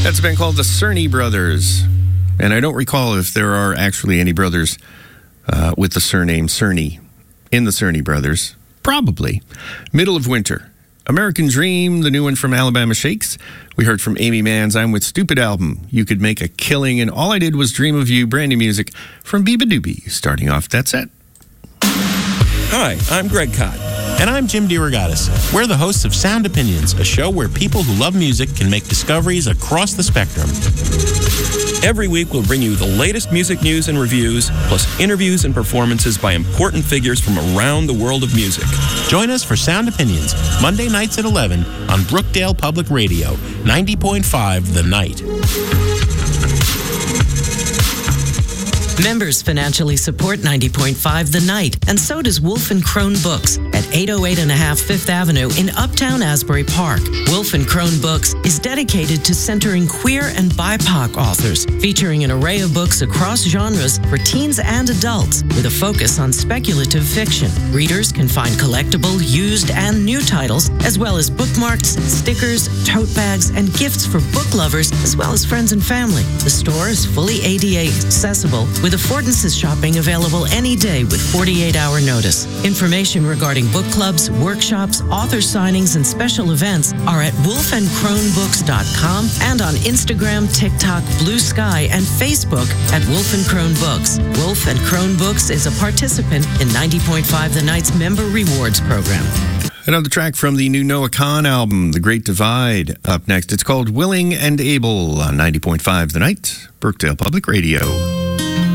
That's a band called the Cerny Brothers. And I don't recall if there are actually any brothers with the surname Cerny in the Cerny Brothers. Probably. Middle of Winter. American Dream, the new one from Alabama Shakes. We heard from Amy Mann's I'm With Stupid album. You Could Make a Killing. And All I Did Was Dream of You, brand new music from Biba Doobie. Starting off that set. Hi, I'm Greg Kot. And I'm Jim DeRogatis. We're the hosts of Sound Opinions, a show where people who love music can make discoveries across the spectrum. Every week, we'll bring you the latest music news and reviews, plus interviews and performances by important figures from around the world of music. Join us for Sound Opinions, Monday nights at 11 on Brookdale Public Radio, 90.5 The Night. Members financially support 90.5 The Night, and so does Wolf & Crone Books at 808 and a half Fifth Avenue in Uptown Asbury Park. Wolf & Crone Books is dedicated to centering queer and BIPOC authors, featuring an array of books across genres for teens and adults with a focus on speculative fiction. Readers can find collectible, used, and new titles, as well as bookmarks, stickers, tote bags, and gifts for book lovers, as well as friends and family. The store is fully ADA accessible, with affordances shopping available any day with 48-hour notice. Information regarding book clubs, workshops, author signings, and special events are at wolfandcronebooks.com and on Instagram, TikTok, Blue Sky, and Facebook at Wolf & Crone Books. Wolf & Crone Books is a participant in 90.5 The Night's Member Rewards Program. Another track from the new Noah Kahan album, The Great Divide. Up next, it's called Willing and Able on 90.5 The Night, Brookdale Public Radio.